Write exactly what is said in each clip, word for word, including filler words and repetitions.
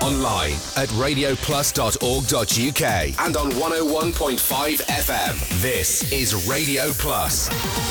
Online at radio plus dot org dot u k and on one oh one point five F M. This is Radio Plus.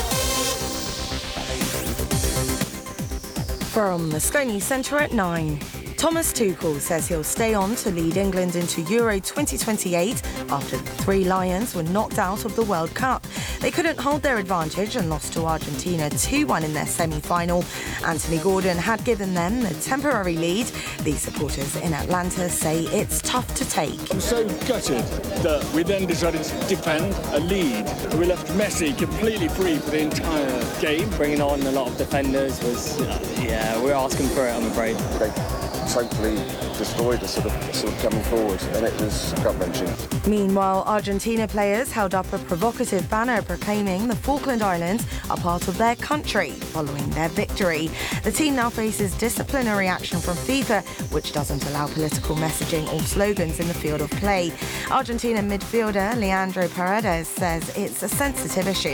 From the Stony Centre at nine. Thomas Tuchel says he'll stay on to lead England into Euro twenty twenty-eight after the Three Lions were knocked out of the World Cup. They couldn't hold their advantage and lost to Argentina two one in their semi-final. Anthony Gordon had given them the temporary lead. These supporters in Atlanta say it's tough to take. I'm so gutted that we then decided to defend a lead. We left Messi completely free for the entire game. Bringing on a lot of defenders was, uh, yeah, we're asking for it, I'm afraid. They totally destroyed us sort of, sort of coming forward, and it was gut-wrenching. Meanwhile, Argentina players held up a provocative banner proclaiming the Falkland Islands are part of their country following their victory. The team now faces disciplinary action from FIFA, which doesn't allow political messaging or slogans in the field of play. Argentina midfielder Leandro Paredes says it's a sensitive issue.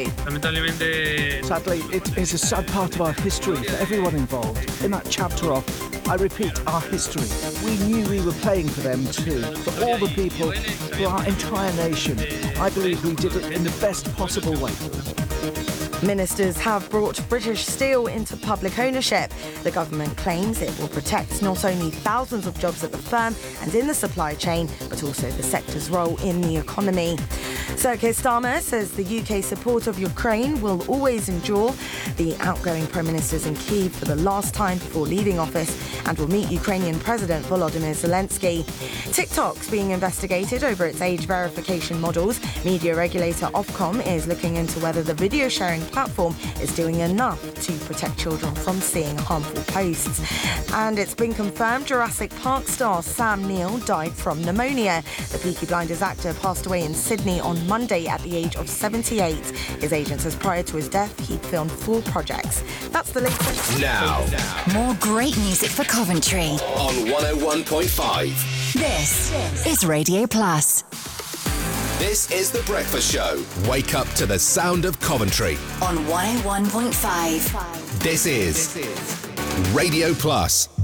Sadly, it is a sad part of our history for everyone involved. In that chapter of, I repeat, our history, we knew we were playing for them too, for all the people, for our entire nation. I believe we did it in the best possible way. Ministers have brought British Steel into public ownership. The government claims it will protect not only thousands of jobs at the firm and in the supply chain, but also the sector's role in the economy. Sir Keir Starmer says the U K support of Ukraine will always endure. The outgoing Prime Minister is in Kyiv for the last time before leaving office and will meet Ukrainian President Volodymyr Zelensky. TikTok's being investigated over its age verification models. Media regulator Ofcom is looking into whether the video sharing platform is doing enough to protect children from seeing harmful posts. And it's been confirmed Jurassic Park star Sam Neill died from pneumonia. The Peaky Blinders actor passed away in Sydney on Monday at the age of seventy-eight. His agent says prior to his death, he'd filmed four projects. That's the latest. Now, more great music for Coventry on one oh one point five. This is Radio Plus. This is The Breakfast Show. Wake up to the sound of Coventry on one oh one point five. This is Radio Plus.